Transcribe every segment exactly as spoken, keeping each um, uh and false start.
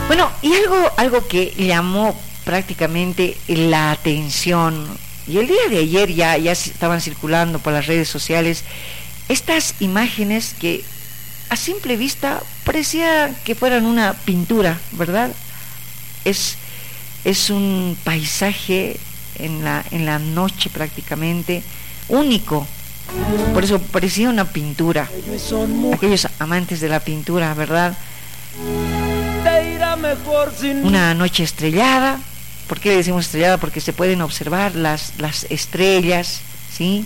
Bueno, y algo, algo que llamó prácticamente la atención, y el día de ayer ya, ya estaban circulando por las redes sociales estas imágenes que a simple vista parecía que fueran una pintura, ¿verdad? Es, es un paisaje en la, en la noche prácticamente único, por eso parecía una pintura. Aquellos amantes de la pintura, ¿verdad? Una noche estrellada. ¿Por qué le decimos estrellada? Porque se pueden observar las, las estrellas, ¿sí?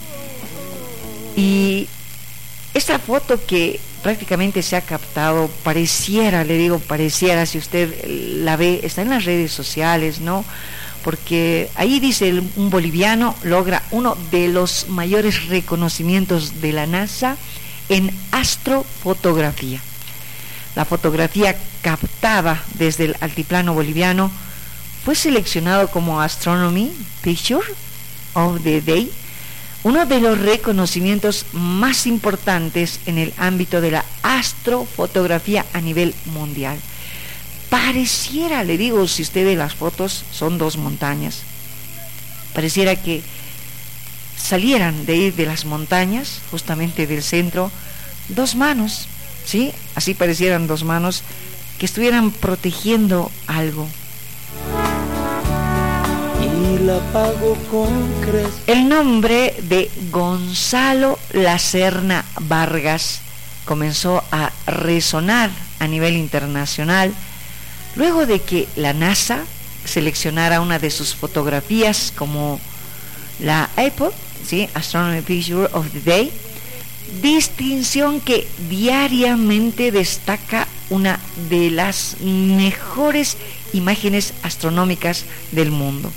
Y esta foto que prácticamente se ha captado, pareciera, le digo, pareciera, si usted la ve, está en las redes sociales, ¿no? Porque ahí dice, el, un boliviano logra uno de los mayores reconocimientos de la NASA en astrofotografía. La fotografía captada desde el altiplano boliviano fue seleccionado como Astronomy Picture of the Day, uno de los reconocimientos más importantes en el ámbito de la astrofotografía a nivel mundial. Pareciera, le digo, si usted ve las fotos, son dos montañas. Pareciera que salieran de ahí de las montañas, justamente del centro, dos manos, ¿sí? Así parecieran dos manos que estuvieran protegiendo algo. Y la pago con creces. El nombre de Gonzalo Lacerna Vargas comenzó a resonar a nivel internacional luego de que la NASA seleccionara una de sus fotografías como la A P O D, ¿sí? Astronomy Picture of the Day, distinción que diariamente destaca una de las mejores imágenes astronómicas del mundo.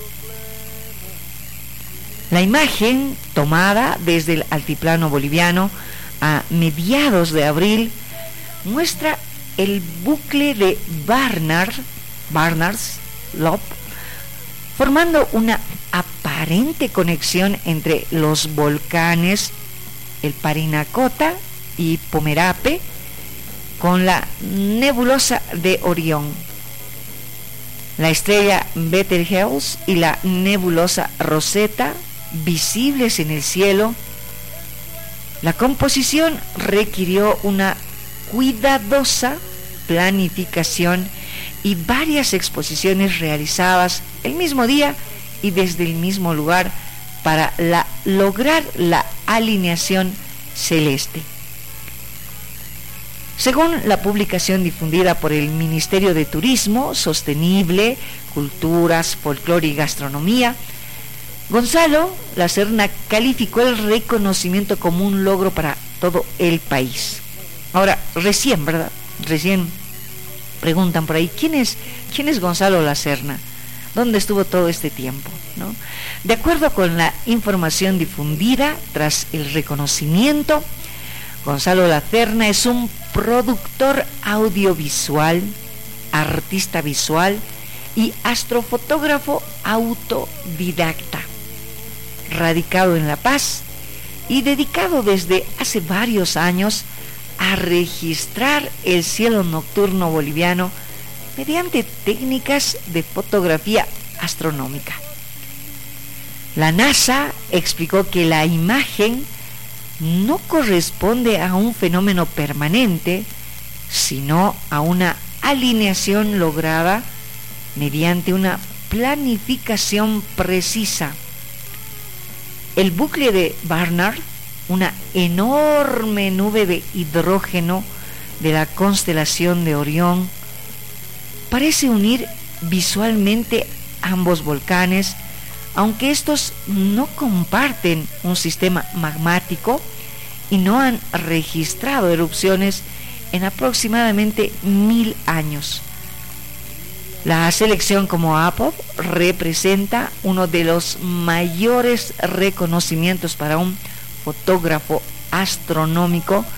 La imagen, tomada desde el altiplano boliviano a mediados de abril, muestra el bucle de Barnard, Barnard's Loop, formando una aparente conexión entre los volcanes el Parinacota y Pomerape con la nebulosa de Orión, la estrella Betelgeuse y la nebulosa Rosetta visibles en el cielo. La composición requirió una cuidadosa planificación y varias exposiciones realizadas el mismo día y desde el mismo lugar para la, lograr la alineación celeste. Según la publicación difundida por el Ministerio de Turismo Sostenible, Culturas, Folclore y Gastronomía, Gonzalo Lacerna calificó el reconocimiento como un logro para todo el país. Ahora, recién, ¿verdad? Recién preguntan por ahí, ¿quién es, quién es Gonzalo Lacerna? ¿Dónde estuvo todo este tiempo? ¿No? De acuerdo con la información difundida tras el reconocimiento, Gonzalo Lacerna es un productor audiovisual, artista visual y astrofotógrafo autodidacta, radicado en La Paz y dedicado desde hace varios años a registrar el cielo nocturno boliviano mediante técnicas de fotografía astronómica. La NASA explicó que la imagen no corresponde a un fenómeno permanente, sino a una alineación lograda mediante una planificación precisa. El bucle de Barnard, una enorme nube de hidrógeno de la constelación de Orión, parece unir visualmente ambos volcanes, aunque estos no comparten un sistema magmático y no han registrado erupciones en aproximadamente mil años. La selección como A P O D representa uno de los mayores reconocimientos para un fotógrafo astronómico